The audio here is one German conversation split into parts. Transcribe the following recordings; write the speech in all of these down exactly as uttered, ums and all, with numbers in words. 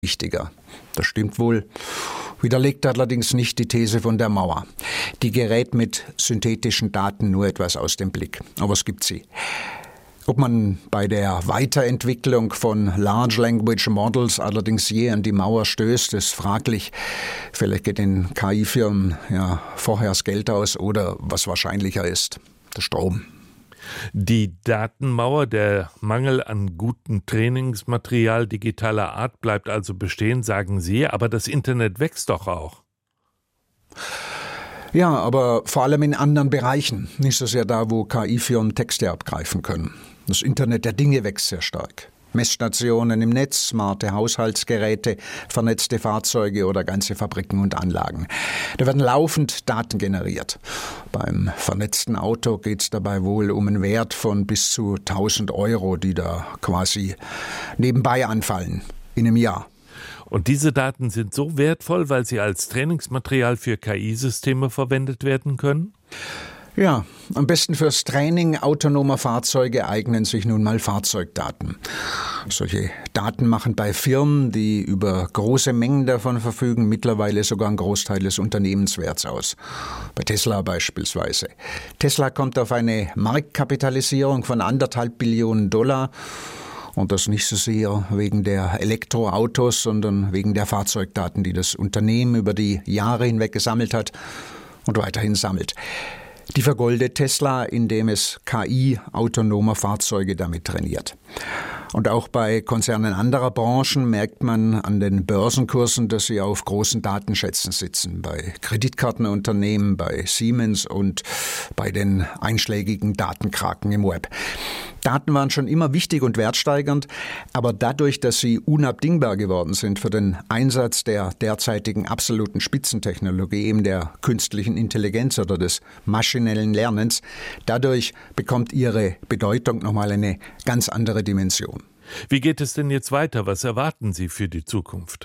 wichtiger. Das stimmt wohl, widerlegt allerdings nicht die These von der Mauer. Die gerät mit synthetischen Daten nur etwas aus dem Blick, aber es gibt sie. Ob man bei der Weiterentwicklung von Large Language Models allerdings je an die Mauer stößt, ist fraglich. Vielleicht geht den K I-Firmen ja vorher das Geld aus oder, was wahrscheinlicher ist, der Strom. Die Datenmauer, der Mangel an gutem Trainingsmaterial digitaler Art bleibt also bestehen, sagen Sie, aber das Internet wächst doch auch. Ja, aber vor allem in anderen Bereichen. Nicht so sehr da, wo K I-Firmen Texte abgreifen können. Das Internet der Dinge wächst sehr stark. Messstationen im Netz, smarte Haushaltsgeräte, vernetzte Fahrzeuge oder ganze Fabriken und Anlagen. Da werden laufend Daten generiert. Beim vernetzten Auto geht es dabei wohl um einen Wert von bis zu tausend Euro, die da quasi nebenbei anfallen in einem Jahr. Und diese Daten sind so wertvoll, weil sie als Trainingsmaterial für K I-Systeme verwendet werden können? Ja, am besten fürs Training autonomer Fahrzeuge eignen sich nun mal Fahrzeugdaten. Solche Daten machen bei Firmen, die über große Mengen davon verfügen, mittlerweile sogar einen Großteil des Unternehmenswerts aus. Bei Tesla beispielsweise. Tesla kommt auf eine Marktkapitalisierung von anderthalb Billionen Dollar. Und das nicht so sehr wegen der Elektroautos, sondern wegen der Fahrzeugdaten, die das Unternehmen über die Jahre hinweg gesammelt hat und weiterhin sammelt. Die vergoldet Tesla, indem es K I-autonomer Fahrzeuge damit trainiert. Und auch bei Konzernen anderer Branchen merkt man an den Börsenkursen, dass sie auf großen Datenschätzen sitzen. Bei Kreditkartenunternehmen, bei Siemens und bei den einschlägigen Datenkraken im Web. Daten waren schon immer wichtig und wertsteigernd, aber dadurch, dass sie unabdingbar geworden sind für den Einsatz der derzeitigen absoluten Spitzentechnologie, eben der künstlichen Intelligenz oder des maschinellen Lernens, dadurch bekommt ihre Bedeutung nochmal eine ganz andere Dimension. Wie geht es denn jetzt weiter? Was erwarten Sie für die Zukunft?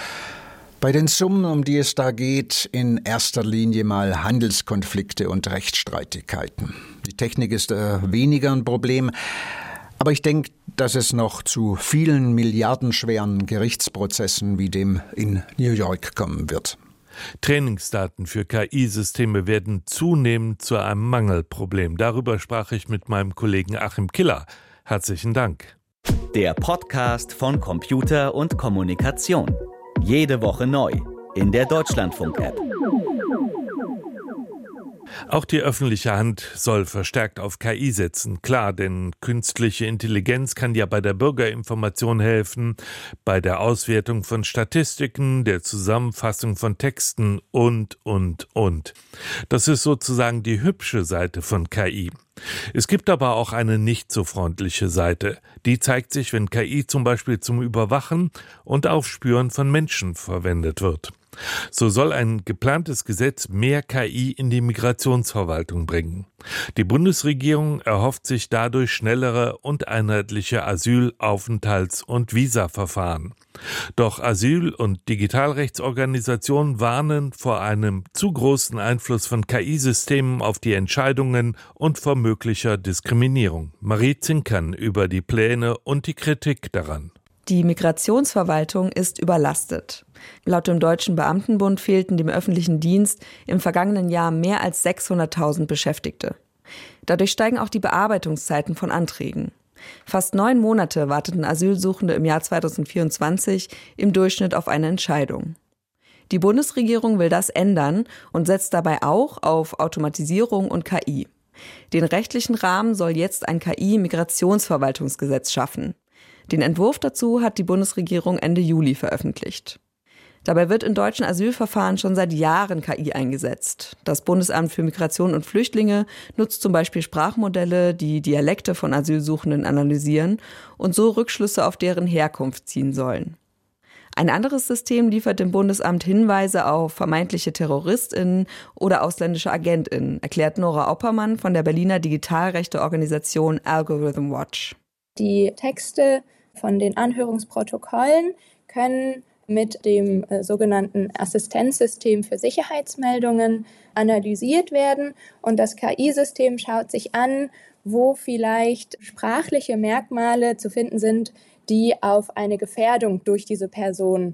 Bei den Summen, um die es da geht, in erster Linie mal Handelskonflikte und Rechtsstreitigkeiten. Die Technik ist äh, weniger ein Problem, aber ich denke, dass es noch zu vielen milliardenschweren Gerichtsprozessen wie dem in New York kommen wird. Trainingsdaten für K I-Systeme werden zunehmend zu einem Mangelproblem. Darüber sprach ich mit meinem Kollegen Achim Killer. Herzlichen Dank. Der Podcast von Computer und Kommunikation. Jede Woche neu in der Deutschlandfunk-App. Auch die öffentliche Hand soll verstärkt auf K I setzen. Klar, denn künstliche Intelligenz kann ja bei der Bürgerinformation helfen, bei der Auswertung von Statistiken, der Zusammenfassung von Texten und, und, und. Das ist sozusagen die hübsche Seite von K I. Es gibt aber auch eine nicht so freundliche Seite. Die zeigt sich, wenn K I zum Beispiel zum Überwachen und Aufspüren von Menschen verwendet wird. So soll ein geplantes Gesetz mehr K I in die Migrationsverwaltung bringen. Die Bundesregierung erhofft sich dadurch schnellere und einheitliche Asyl-, Aufenthalts- und Visaverfahren. Doch Asyl- und Digitalrechtsorganisationen warnen vor einem zu großen Einfluss von K I-Systemen auf die Entscheidungen und vor möglicher Diskriminierung. Marie Zinkern über die Pläne und die Kritik daran. Die Migrationsverwaltung ist überlastet. Laut dem Deutschen Beamtenbund fehlten dem öffentlichen Dienst im vergangenen Jahr mehr als sechshunderttausend Beschäftigte. Dadurch steigen auch die Bearbeitungszeiten von Anträgen. Fast neun Monate warteten Asylsuchende im Jahr zweitausendvierundzwanzig im Durchschnitt auf eine Entscheidung. Die Bundesregierung will das ändern und setzt dabei auch auf Automatisierung und K I. Den rechtlichen Rahmen soll jetzt ein K I-Migrationsverwaltungsgesetz schaffen. Den Entwurf dazu hat die Bundesregierung Ende Juli veröffentlicht. Dabei wird in deutschen Asylverfahren schon seit Jahren K I eingesetzt. Das Bundesamt für Migration und Flüchtlinge nutzt zum Beispiel Sprachmodelle, die Dialekte von Asylsuchenden analysieren und so Rückschlüsse auf deren Herkunft ziehen sollen. Ein anderes System liefert dem Bundesamt Hinweise auf vermeintliche TerroristInnen oder ausländische AgentInnen, erklärt Nora Oppermann von der Berliner Digitalrechte-Organisation Algorithm Watch. Die Texte von den Anhörungsprotokollen können mit dem äh, sogenannten Assistenzsystem für Sicherheitsmeldungen analysiert werden und das K I-System schaut sich an, wo vielleicht sprachliche Merkmale zu finden sind, die auf eine Gefährdung durch diese Person